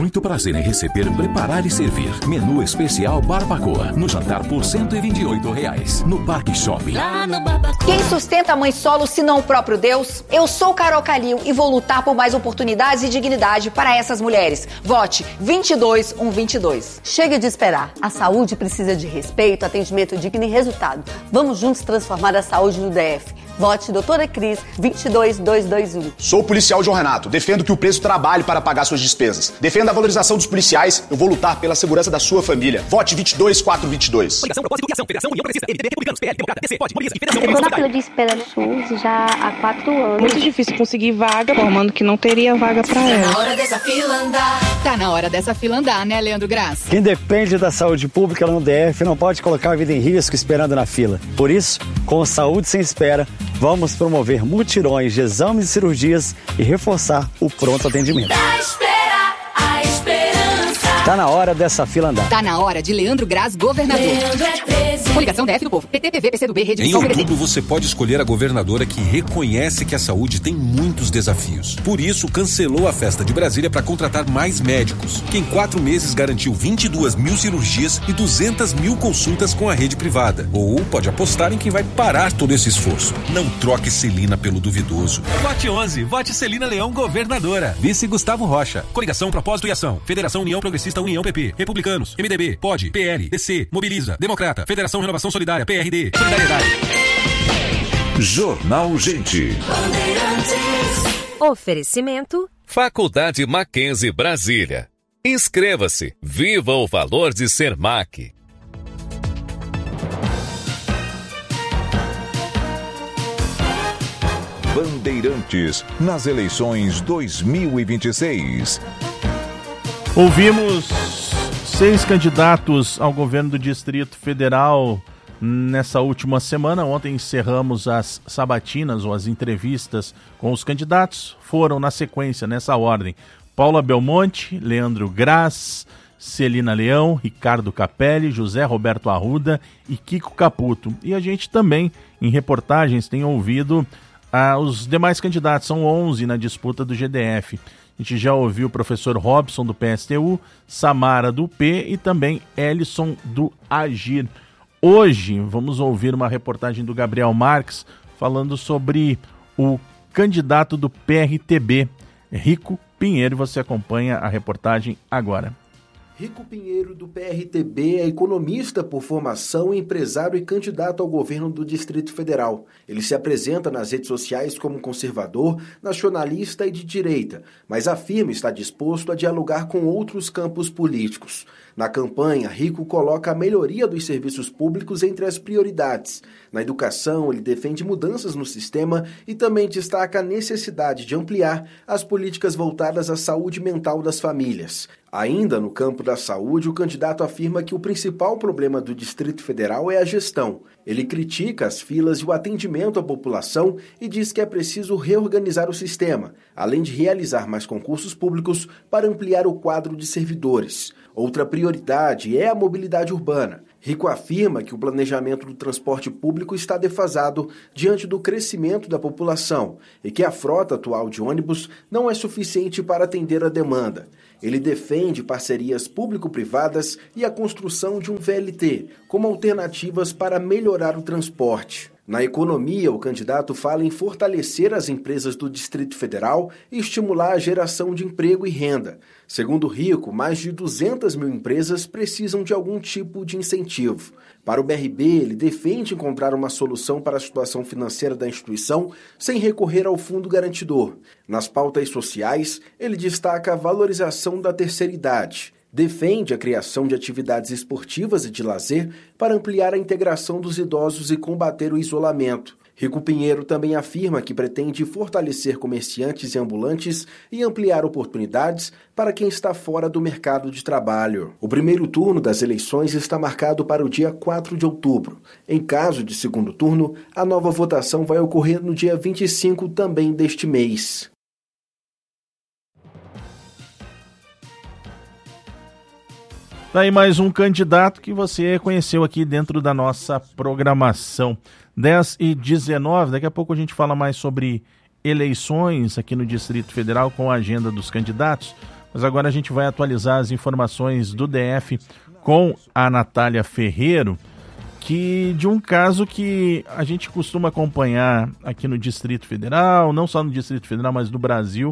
muito prazer em receber, preparar e servir. Menu especial Barbacoa. No jantar por R$ 128. No Parque Shopping. Quem sustenta a mãe solo se não o próprio Deus? Eu sou Carol Calil e vou lutar por mais oportunidades e dignidade para essas mulheres. Vote 22122. Chega de esperar. A saúde precisa de respeito, atendimento digno e resultado. Vamos juntos transformar a saúde no DF. Vote Doutora Cris 22221. Sou policial João Renato. Defendo que o preso trabalhe para pagar suas despesas. Defendo a valorização dos policiais. Eu vou lutar pela segurança da sua família. Vote 22422. Coligação, propósito e ação. Federação, União Progressista, MDB, Republicanos, PL, Democrata, DC, Pode, Mobiliza e Federação. Eu tô na fila de espera no SUS já há 4 anos. Muito difícil conseguir vaga, formando que não teria vaga pra ela. Tá na hora dessa fila andar. Tá na hora dessa fila andar, né, Leandro Graça? Quem depende da saúde pública no DF não pode colocar a vida em risco esperando na fila. Por isso, com Saúde Sem Espera, vamos promover mutirões de exames e cirurgias e reforçar o pronto atendimento. Da espera, a esperança. Tá na hora dessa fila andar. Tá na hora de Leandro Graz, governador. Leandro é 13. Coligação DF do Povo. PT, PV, PCdoB, Rede Em outubro, você pode escolher a governadora que reconhece que a saúde tem muitos desafios. Por isso, cancelou a festa de Brasília para contratar mais médicos, que em 4 meses garantiu 22 mil cirurgias e 200 mil consultas com a rede privada. Ou pode apostar em quem vai parar todo esse esforço. Não troque Celina pelo duvidoso. Vote 11. Vote Celina Leão, governadora. Vice Gustavo Rocha. Coligação Propósito e Ação. Federação União Progressista União PP. Republicanos. MDB. Pode. PL. DC. Mobiliza. Democrata. Federação Renovação Solidária. PRD. Solidariedade. Jornal Gente. Oferecimento Faculdade Mackenzie Brasília. Inscreva-se. Viva o valor de ser MAC. Bandeirantes nas eleições 2026. Ouvimos 6 candidatos ao governo do Distrito Federal nessa última semana. Ontem encerramos as sabatinas ou as entrevistas com os candidatos. Foram na sequência, nessa ordem: Paula Belmonte, Leandro Graz, Celina Leão, Ricardo Capelli, José Roberto Arruda e Kiko Caputo. E a gente também, em reportagens, tem ouvido os demais candidatos. São 11 na disputa do GDF. A gente já ouviu o professor Robson, do PSTU, Samara, do P, e também Ellison, do Agir. Hoje vamos ouvir uma reportagem do Gabriel Marques falando sobre o candidato do PRTB, Rico Pinheiro. Você acompanha a reportagem agora. Rico Pinheiro, do PRTB, é economista por formação, empresário e candidato ao governo do Distrito Federal. Ele se apresenta nas redes sociais como conservador, nacionalista e de direita, mas afirma estar disposto a dialogar com outros campos políticos. Na campanha, Rico coloca a melhoria dos serviços públicos entre as prioridades. Na educação, ele defende mudanças no sistema e também destaca a necessidade de ampliar as políticas voltadas à saúde mental das famílias. Ainda no campo da saúde, o candidato afirma que o principal problema do Distrito Federal é a gestão. Ele critica as filas e o atendimento à população e diz que é preciso reorganizar o sistema, além de realizar mais concursos públicos para ampliar o quadro de servidores. Outra prioridade é a mobilidade urbana. Rico afirma que o planejamento do transporte público está defasado diante do crescimento da população e que a frota atual de ônibus não é suficiente para atender a demanda. Ele defende parcerias público-privadas e a construção de um VLT como alternativas para melhorar o transporte. Na economia, o candidato fala em fortalecer as empresas do Distrito Federal e estimular a geração de emprego e renda. Segundo Rico, mais de 200 mil empresas precisam de algum tipo de incentivo. Para o BRB, ele defende encontrar uma solução para a situação financeira da instituição sem recorrer ao fundo garantidor. Nas pautas sociais, ele destaca a valorização da terceira idade. Defende a criação de atividades esportivas e de lazer para ampliar a integração dos idosos e combater o isolamento. Rico Pinheiro também afirma que pretende fortalecer comerciantes e ambulantes e ampliar oportunidades para quem está fora do mercado de trabalho. O primeiro turno das eleições está marcado para o dia 4 de outubro. Em caso de segundo turno, a nova votação vai ocorrer no dia 25 também deste mês. Tá aí mais um candidato que você conheceu aqui dentro da nossa programação. 10h19, daqui a pouco a gente fala mais sobre eleições aqui no Distrito Federal com a agenda dos candidatos. Mas agora a gente vai atualizar as informações do DF com a Natália Ferreiro, que de um caso que a gente costuma acompanhar aqui no Distrito Federal, não só no Distrito Federal, mas no Brasil,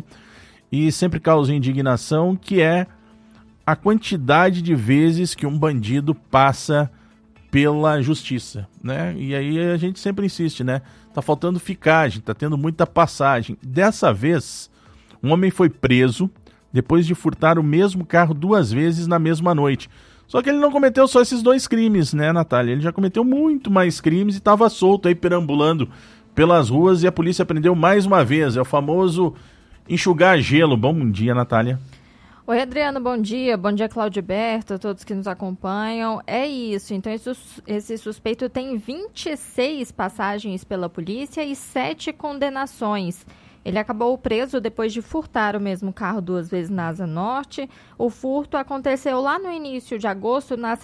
e sempre causa indignação, que é a quantidade de vezes que um bandido passa pela justiça, né? E aí a gente sempre insiste, né? Tá faltando ficagem, tá tendo muita passagem. Dessa vez, um homem foi preso depois de furtar o mesmo carro 2 vezes na mesma noite. Só que ele não cometeu só esses 2 crimes, né, Natália? Ele já cometeu muito mais crimes e estava solto aí, perambulando pelas ruas, e a polícia prendeu mais uma vez. É o famoso enxugar gelo. Bom dia, Natália. Oi, Adriano, bom dia. Bom dia, Cláudio Berto, a todos que nos acompanham. É isso, então esse suspeito tem 26 passagens pela polícia e 7 condenações. Ele acabou preso depois de furtar o mesmo carro 2 vezes na Asa Norte. O furto aconteceu lá no início de agosto, na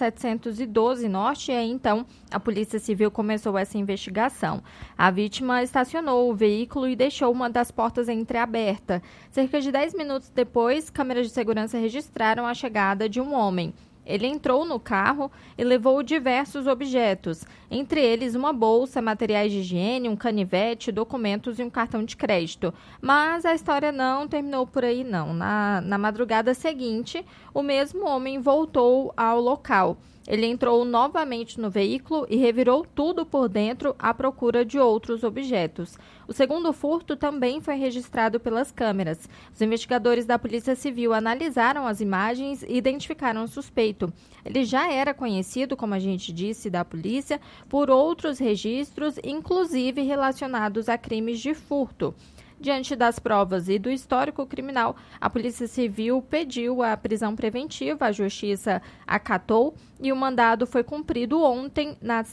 712 Norte, e aí, então, a Polícia Civil começou essa investigação. A vítima estacionou o veículo e deixou uma das portas entreaberta. Cerca de 10 minutos depois, câmeras de segurança registraram a chegada de um homem. Ele entrou no carro e levou diversos objetos, entre eles uma bolsa, materiais de higiene, um canivete, documentos e um cartão de crédito. Mas a história não terminou por aí, não. Na madrugada seguinte, o mesmo homem voltou ao local. Ele entrou novamente no veículo e revirou tudo por dentro à procura de outros objetos. O segundo furto também foi registrado pelas câmeras. Os investigadores da Polícia Civil analisaram as imagens e identificaram o suspeito. Ele já era conhecido, como a gente disse, da polícia, por outros registros, inclusive relacionados a crimes de furto. Diante das provas e do histórico criminal, a Polícia Civil pediu a prisão preventiva, a Justiça acatou e o mandado foi cumprido ontem na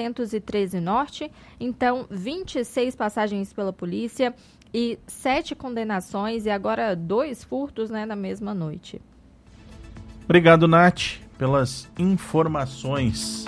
713 Norte. Então, 26 passagens pela polícia e 7 condenações e agora 2 furtos, né, na mesma noite. Obrigado, Nath, pelas informações.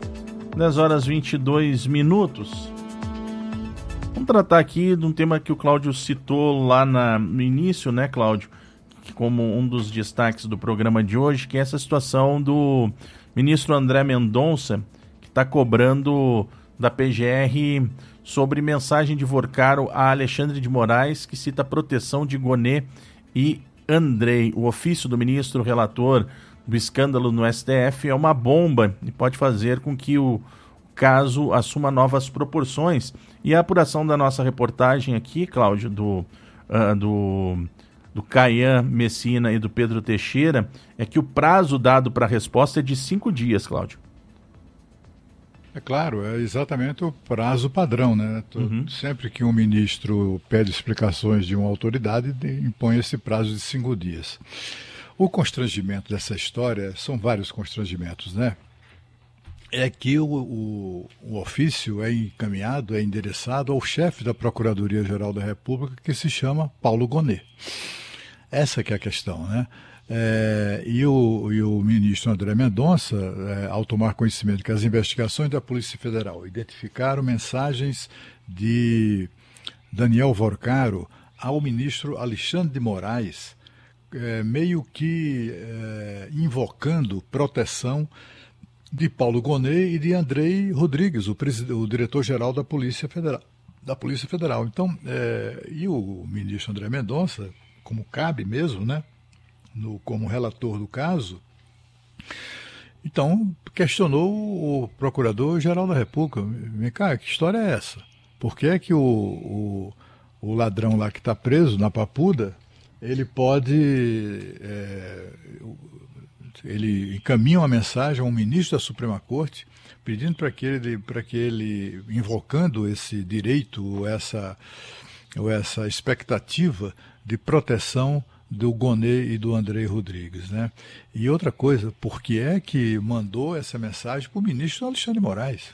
10h22. Vamos tratar aqui de um tema que o Cláudio citou lá no início, né, Cláudio? Como um dos destaques do programa de hoje, que é essa situação do ministro André Mendonça, que está cobrando da PGR sobre mensagem de Vorcaro a Alexandre de Moraes, que cita a proteção de Gonê e Andrei. O ofício do ministro relator do escândalo no STF é uma bomba e pode fazer com que o caso assuma novas proporções. E a apuração da nossa reportagem aqui, Cláudio, do Caian Messina e do Pedro Teixeira, é que o prazo dado para a resposta é de 5 dias, Cláudio. É claro, é exatamente o prazo padrão, né? Sempre que um ministro pede explicações de uma autoridade, impõe esse prazo de 5 dias. O constrangimento dessa história, são vários constrangimentos, né? É que o ofício é encaminhado, é endereçado ao chefe da Procuradoria-Geral da República, que se chama Paulo Gonê. Essa que é a questão, né? E o ministro André Mendonça, ao tomar conhecimento que as investigações da Polícia Federal identificaram mensagens de Daniel Vorcaro ao ministro Alexandre de Moraes, meio que invocando proteção de Paulo Gonê e de Andrei Rodrigues, o diretor-geral da Polícia Federal. Então, e o ministro André Mendonça, como cabe mesmo, né, como relator do caso, então questionou o Procurador-Geral da República. Vem cá, que história é essa? Por que é que o ladrão lá que está preso na Papuda, ele pode... ele encaminha uma mensagem a um ministro da Suprema Corte pedindo para que ele, invocando esse direito ou essa expectativa de proteção do Gonê e do Andrei Rodrigues, né? E outra coisa, por que é que mandou essa mensagem para o ministro Alexandre de Moraes?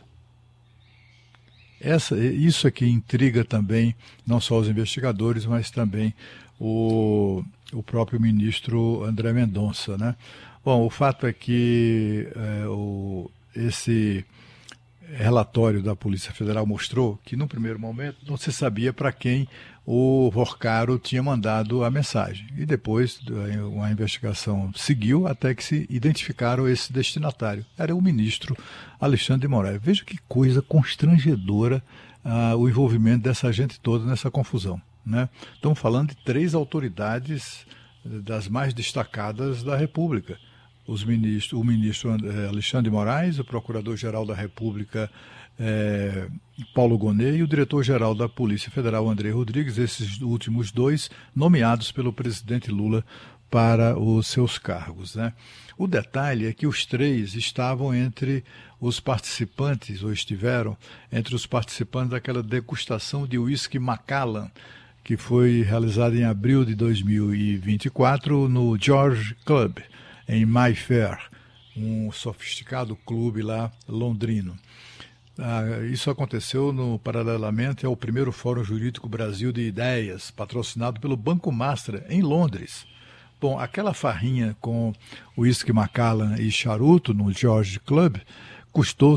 Isso é que intriga também não só os investigadores, mas também o próprio ministro André Mendonça, né? Bom, o fato é que relatório da Polícia Federal mostrou que, no primeiro momento, não se sabia para quem o Vorcaro tinha mandado a mensagem. E depois, uma investigação seguiu até que se identificaram esse destinatário. Era o ministro Alexandre de Moraes. Veja que coisa constrangedora o envolvimento dessa gente toda nessa confusão, né? Estamos falando de 3 autoridades das mais destacadas da República. O ministro Alexandre de Moraes, o Procurador-Geral da República Paulo Gonet e o Diretor-Geral da Polícia Federal André Rodrigues, esses últimos 2 nomeados pelo presidente Lula para os seus cargos, né? O detalhe é que os 3 estavam entre os participantes, ou estiveram entre os participantes daquela degustação de uísque Macallan, que foi realizada em abril de 2024 no George Club, em Mayfair, um sofisticado clube lá londrino. Isso aconteceu paralelamente ao primeiro Fórum Jurídico Brasil de Ideias, patrocinado pelo Banco Master, em Londres. Bom, aquela farrinha com uísque Macallan e charuto no George Club custou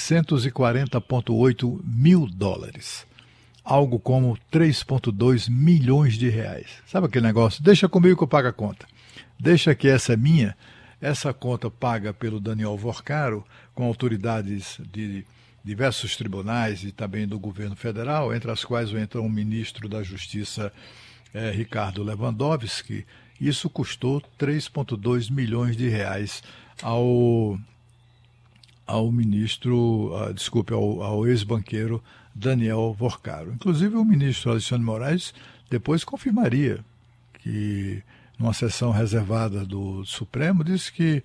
$640,8 mil. Algo como 3,2 milhões de reais. Sabe aquele negócio? Deixa comigo que eu pago a conta. Deixa que essa é minha. Essa conta paga pelo Daniel Vorcaro, com autoridades de diversos tribunais e também do governo federal, entre as quais entra o ministro da Justiça, Ricardo Lewandowski. Isso custou 3,2 milhões de reais ao ex-banqueiro Daniel Vorcaro. Inclusive, o ministro Alexandre de Moraes depois confirmaria que, numa sessão reservada do Supremo, disse que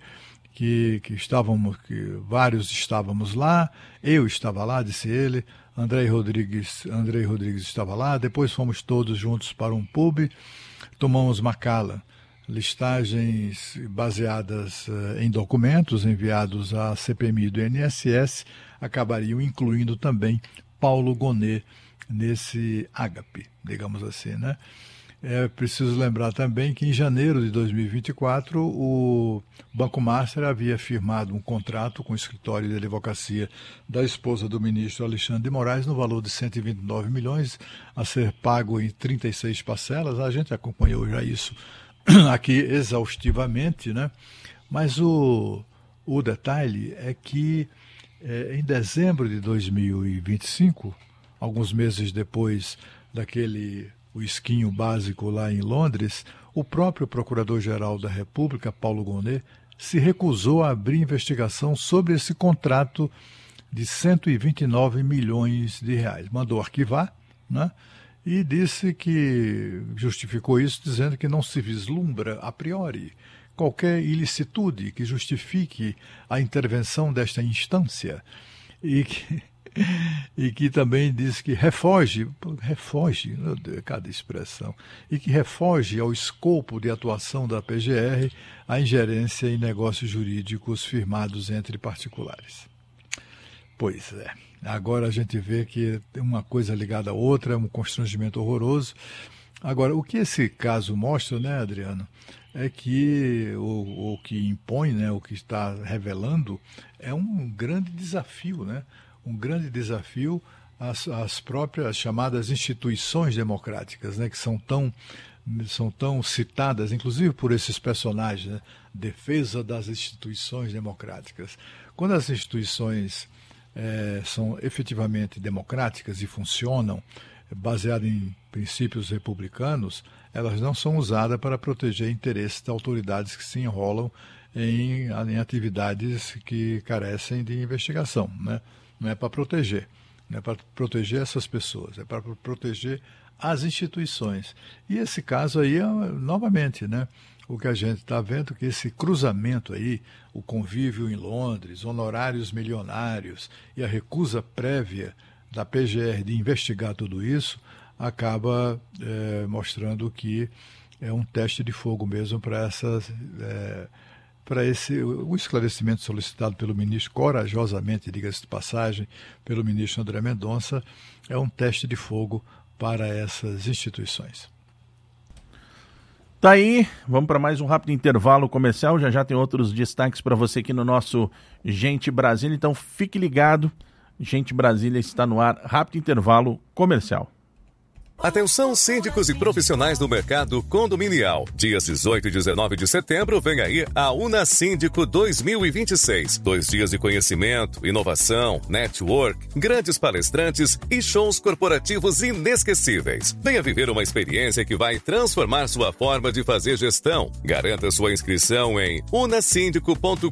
vários estávamos lá, eu estava lá, disse ele, André Rodrigues estava lá, depois fomos todos juntos para um pub, tomamos Macallan. Listagens baseadas em documentos enviados à CPMI do INSS acabariam incluindo também Paulo Gonet nesse ágape, digamos assim, né? É preciso lembrar também que em janeiro de 2024 o Banco Master havia firmado um contrato com o escritório de advocacia da esposa do ministro Alexandre de Moraes no valor de 129 milhões a ser pago em 36 parcelas. A gente acompanhou já isso aqui exaustivamente, né? Mas o detalhe é que em dezembro de 2025, alguns meses depois daquele uisquinho básico lá em Londres, o próprio Procurador-Geral da República, Paulo Gonet, se recusou a abrir investigação sobre esse contrato de 129 milhões de reais. Mandou arquivar, né? E disse que justificou isso dizendo que não se vislumbra a priori qualquer ilicitude que justifique a intervenção desta instância e que também diz que refoge, meu Deus, cada expressão, e que refoge ao escopo de atuação da PGR a ingerência em negócios jurídicos firmados entre particulares. Pois é. Agora a gente vê que uma coisa ligada à outra, é um constrangimento horroroso. Agora, o que esse caso mostra, né, Adriano, é que o que impõe, né, o que está revelando, é um grande desafio, né? Um grande desafio às próprias chamadas instituições democráticas, né, que são tão citadas, inclusive por esses personagens, né? Defesa das instituições democráticas. Quando as instituições são efetivamente democráticas e funcionam baseadas em princípios republicanos, elas não são usadas para proteger interesses de autoridades que se enrolam em atividades que carecem de investigação, né? Não é para proteger, não é para proteger essas pessoas, é para proteger as instituições. E esse caso aí, novamente, né? O que a gente está vendo é que esse cruzamento aí, o convívio em Londres, honorários milionários e a recusa prévia da PGR de investigar tudo isso, acaba mostrando que é um teste de fogo mesmo para o esclarecimento solicitado pelo ministro, corajosamente, diga-se de passagem, pelo ministro André Mendonça, é um teste de fogo para essas instituições. Tá aí, vamos para mais um rápido intervalo comercial, já tem outros destaques para você aqui no nosso Gente Brasília, então fique ligado, Gente Brasília está no ar. Rápido intervalo comercial. Atenção, síndicos e profissionais do mercado condominial. Dias 18 e 19 de setembro, vem aí a Unasíndico 2026. 2 dias de conhecimento, inovação, network, grandes palestrantes e shows corporativos inesquecíveis. Venha viver uma experiência que vai transformar sua forma de fazer gestão. Garanta sua inscrição em unasíndico.com.br.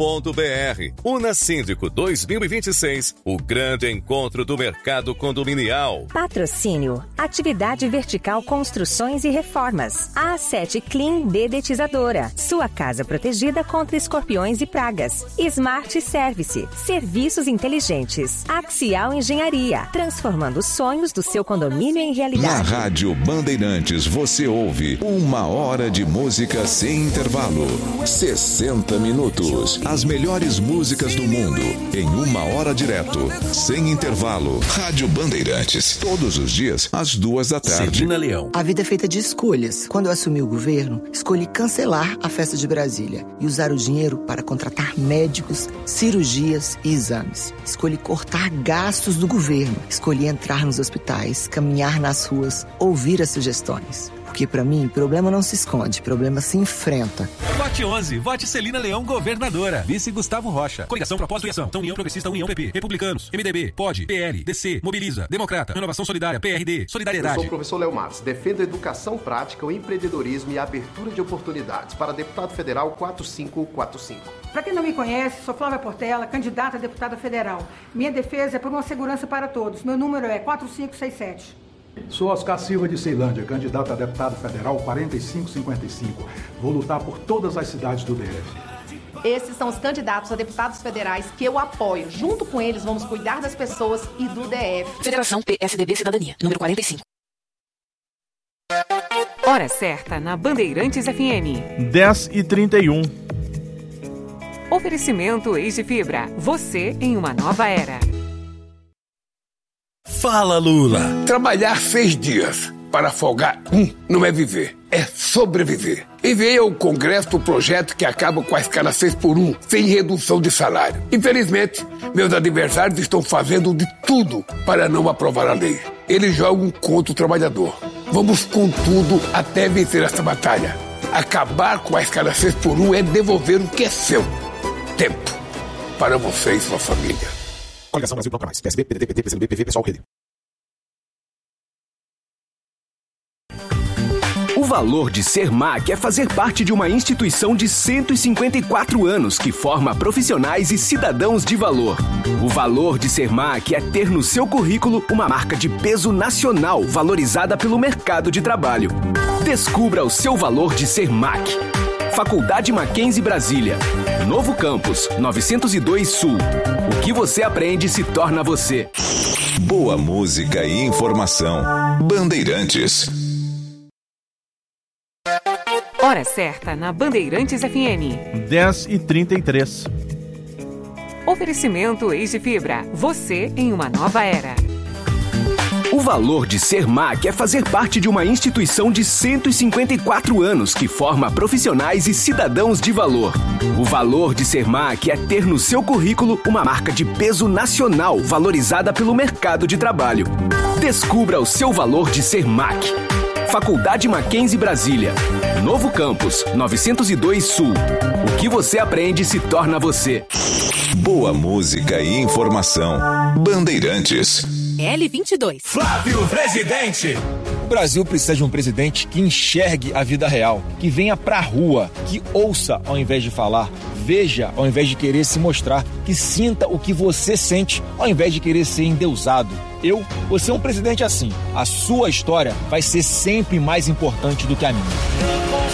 Unasíndico 2026, o grande encontro do mercado condominial. Patrocínio. Atividade Vertical Construções e Reformas. A7 Clean Dedetizadora. Sua casa protegida contra escorpiões e pragas. Smart Service. Serviços inteligentes. Axial Engenharia. Transformando os sonhos do seu condomínio em realidade. Na Rádio Bandeirantes você ouve 1 hora de música sem intervalo. 60 minutos. As melhores músicas do mundo em 1 hora direto, sem intervalo. Rádio Bandeirantes. Todos os dias, às 14h. Celina Leão. A vida é feita de escolhas. Quando eu assumi o governo, escolhi cancelar a festa de Brasília e usar o dinheiro para contratar médicos, cirurgias e exames. Escolhi cortar gastos do governo. Escolhi entrar nos hospitais, caminhar nas ruas, ouvir as sugestões. Porque pra mim, problema não se esconde, problema se enfrenta. Vote 11, vote Celina Leão governadora. Vice Gustavo Rocha. Coligação Propósito e Ação. União Progressista, União PP. Republicanos, MDB, POD, PL, DC, Mobiliza, Democrata, Renovação Solidária, PRD, Solidariedade. Eu sou o professor Léo Marques. Defendo a educação prática, o empreendedorismo e a abertura de oportunidades. Para deputado federal 4545. Para quem não me conhece, sou Flávia Portela, candidata a deputada federal. Minha defesa é por uma segurança para todos. Meu número é 4567. Sou Oscar Silva de Ceilândia, candidato a deputado federal 4555. Vou lutar por todas as cidades do DF. Esses são os candidatos a deputados federais que eu apoio. Junto com eles, vamos cuidar das pessoas e do DF. Federação PSDB Cidadania, número 45. Hora certa na Bandeirantes FM. 10h31. Oferecimento Eis de Fibra. Você em uma nova era. Fala, Lula. Trabalhar 6 dias para folgar não é viver, é sobreviver. Enviei ao Congresso o projeto que acaba com a escala 6x1, sem redução de salário. Infelizmente, meus adversários estão fazendo de tudo para não aprovar a lei. Eles jogam contra o trabalhador. Vamos com tudo até vencer essa batalha. Acabar com a escala 6x1 é devolver o que é seu. Tempo para você e sua família. Coligação Brasil Toca Mais. PSB, PDT, PT, PCdoB, PV, Pessoal, Rede. O valor de ser MAC é fazer parte de uma instituição de 154 anos que forma profissionais e cidadãos de valor. O valor de ser MAC é ter no seu currículo uma marca de peso nacional valorizada pelo mercado de trabalho. Descubra o seu valor de ser MAC. Faculdade Mackenzie Brasília. Novo campus, 902 Sul. O que você aprende se torna você. Boa música e informação. Bandeirantes. Hora certa na Bandeirantes FM. 10h33. Oferecimento Eis de Fibra. Você em uma nova era. O valor de ser MAC é fazer parte de uma instituição de 154 anos que forma profissionais e cidadãos de valor. O valor de ser MAC é ter no seu currículo uma marca de peso nacional valorizada pelo mercado de trabalho. Descubra o seu valor de ser MAC. Faculdade Mackenzie Brasília. Novo campus, 902 Sul. O que você aprende se torna você. Boa música e informação. Bandeirantes. L22. Flávio Presidente. O Brasil precisa de um presidente que enxergue a vida real, que venha pra rua, que ouça ao invés de falar, veja ao invés de querer se mostrar, que sinta o que você sente ao invés de querer ser endeusado. Eu vou ser um presidente assim. A sua história vai ser sempre mais importante do que a minha.